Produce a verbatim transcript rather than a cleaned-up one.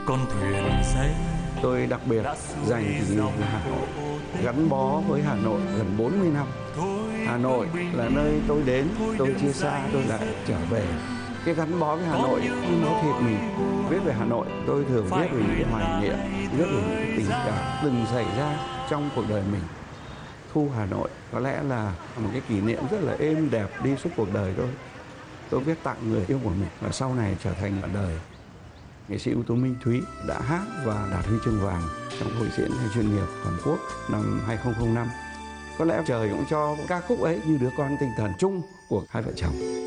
con thuyền xây. Tôi đặc biệt dành kỷ niệm về Hà Nội, gắn bó với Hà Nội gần bốn mươi năm. Hà Nội là nơi tôi đến, tôi chia xa, tôi lại trở về. Cái gắn bó với Hà Nội như máu thịt mình. Viết về Hà Nội, tôi thường viết về những cái hoài niệm, viết về những cái tình cảm từng xảy ra trong cuộc đời mình. Thu Hà Nội có lẽ là một cái kỷ niệm rất là êm đẹp đi suốt cuộc đời tôi. Tôi viết tặng người yêu của mình và sau này trở thành bạn đời. Nghệ sĩ ưu tú Minh Thúy đã hát và đạt huy chương vàng trong hội diễn chuyên nghiệp toàn quốc năm hai không không năm. Có lẽ trời cũng cho ca khúc ấy như đứa con tinh thần chung của hai vợ chồng.